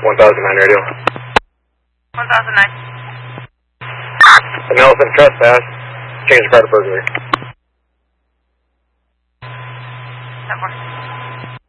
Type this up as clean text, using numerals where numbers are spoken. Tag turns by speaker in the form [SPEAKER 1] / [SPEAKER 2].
[SPEAKER 1] 1009 radio.
[SPEAKER 2] 1009.
[SPEAKER 1] An elephant trespass. Change the car to burglary.
[SPEAKER 2] 10-4.